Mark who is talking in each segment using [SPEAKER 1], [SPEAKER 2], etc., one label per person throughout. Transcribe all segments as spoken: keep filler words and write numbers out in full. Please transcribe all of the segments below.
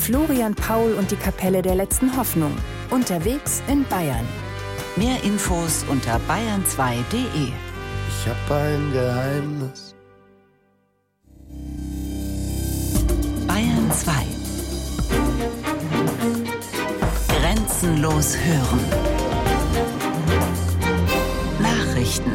[SPEAKER 1] Florian Paul und die Kapelle der letzten Hoffnung. Unterwegs in Bayern. Mehr Infos unter bayern zwei punkt de.
[SPEAKER 2] Ich hab ein Geheimnis.
[SPEAKER 1] Bayern zwei. Grenzenlos hören. Nachrichten.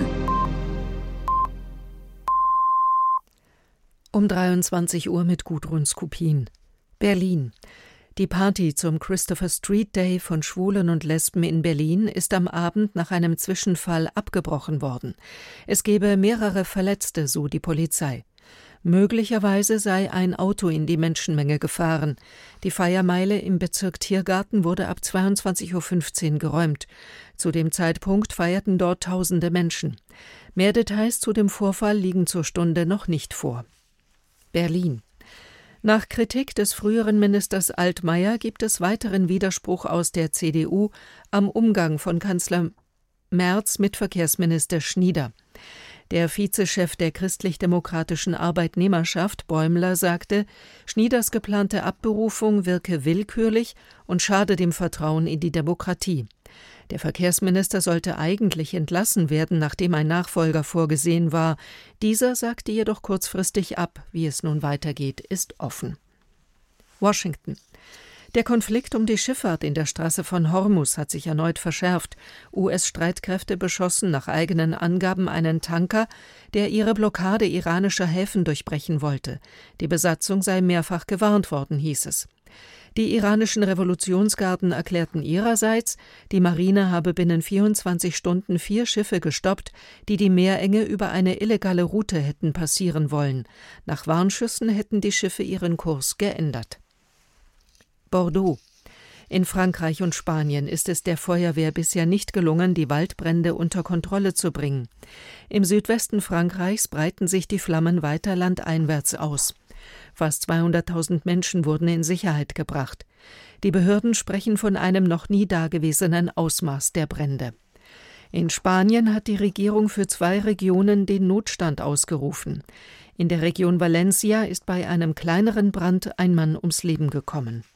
[SPEAKER 3] Um dreiundzwanzig Uhr mit Gudrun Skupin. Berlin. Die Party zum Christopher Street Day von Schwulen und Lesben in Berlin ist am Abend nach einem Zwischenfall abgebrochen worden. Es gebe mehrere Verletzte, so die Polizei. Möglicherweise sei ein Auto in die Menschenmenge gefahren. Die Feiermeile im Bezirk Tiergarten wurde ab zweiundzwanzig Uhr fünfzehn geräumt. Zu dem Zeitpunkt feierten dort tausende Menschen. Mehr Details zu dem Vorfall liegen zur Stunde noch nicht vor. Berlin. Nach Kritik des früheren Ministers Altmaier gibt es weiteren Widerspruch aus der C D U am Umgang von Kanzler Merz mit Verkehrsminister Schnieder. Der Vizechef der christlich-demokratischen Arbeitnehmerschaft, Bäumler, sagte, Schnieders geplante Abberufung wirke willkürlich und schade dem Vertrauen in die Demokratie. Der Verkehrsminister sollte eigentlich entlassen werden, nachdem ein Nachfolger vorgesehen war. Dieser sagte jedoch kurzfristig ab. Wie es nun weitergeht, ist offen. Washington. Der Konflikt um die Schifffahrt in der Straße von Hormuz hat sich erneut verschärft. U S-Streitkräfte beschossen nach eigenen Angaben einen Tanker, der ihre Blockade iranischer Häfen durchbrechen wollte. Die Besatzung sei mehrfach gewarnt worden, hieß es. Die iranischen Revolutionsgarden erklärten ihrerseits, die Marine habe binnen vierundzwanzig Stunden vier Schiffe gestoppt, die die Meerenge über eine illegale Route hätten passieren wollen. Nach Warnschüssen hätten die Schiffe ihren Kurs geändert. Bordeaux. In Frankreich und Spanien ist es der Feuerwehr bisher nicht gelungen, die Waldbrände unter Kontrolle zu bringen. Im Südwesten Frankreichs breiten sich die Flammen weiter landeinwärts aus. Fast zweihunderttausend Menschen wurden in Sicherheit gebracht. Die Behörden sprechen von einem noch nie dagewesenen Ausmaß der Brände. In Spanien hat die Regierung für zwei Regionen den Notstand ausgerufen. In der Region Valencia ist bei einem kleineren Brand ein Mann ums Leben gekommen.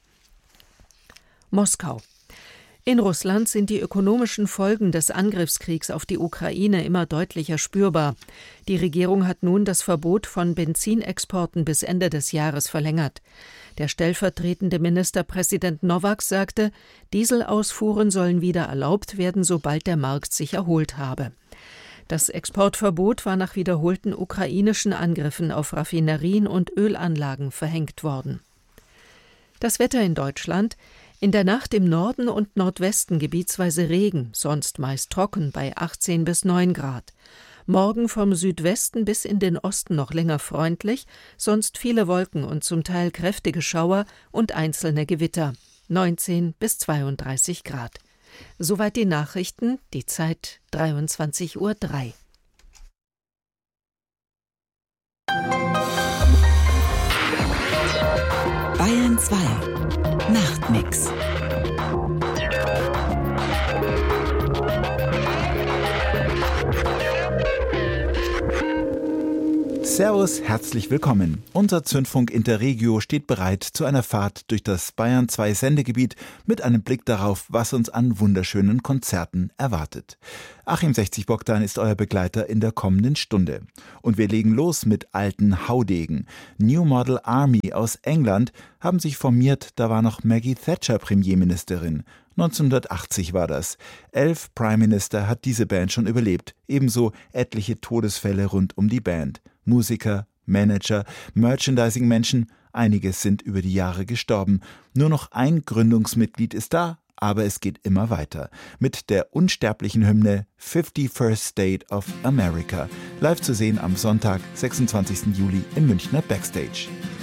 [SPEAKER 3] Moskau. In Russland sind die ökonomischen Folgen des Angriffskriegs auf die Ukraine immer deutlicher spürbar. Die Regierung hat nun das Verbot von Benzinexporten bis Ende des Jahres verlängert. Der stellvertretende Ministerpräsident Nowak sagte, Dieselausfuhren sollen wieder erlaubt werden, sobald der Markt sich erholt habe. Das Exportverbot war nach wiederholten ukrainischen Angriffen auf Raffinerien und Ölanlagen verhängt worden. Das Wetter in Deutschland: In der Nacht im Norden und Nordwesten gebietsweise Regen, sonst meist trocken bei achtzehn bis neun Grad. Morgen vom Südwesten bis in den Osten noch länger freundlich, sonst viele Wolken und zum Teil kräftige Schauer und einzelne Gewitter. neunzehn bis zweiunddreißig Grad. Soweit die Nachrichten, die Zeit dreiundzwanzig Uhr drei.
[SPEAKER 1] Bayern zwei. Nachtmix.
[SPEAKER 4] Servus, herzlich willkommen. Unser Zündfunk Interregio steht bereit zu einer Fahrt durch das Bayern zwei Sendegebiet mit einem Blick darauf, was uns an wunderschönen Konzerten erwartet. Achim Sechzig-Bogdan ist euer Begleiter in der kommenden Stunde. Und wir legen los mit alten Haudegen. New Model Army aus England haben sich formiert, da war noch Maggie Thatcher Premierministerin. neunzehnhundertachtzig war das. Elf Prime Minister hat diese Band schon überlebt. Ebenso etliche Todesfälle rund um die Band. Musiker, Manager, Merchandising-Menschen, einige sind über die Jahre gestorben. Nur noch ein Gründungsmitglied ist da, aber es geht immer weiter. Mit der unsterblichen Hymne fifty-first State of America. Live zu sehen am Sonntag, sechsundzwanzigsten Juli im Münchner Backstage.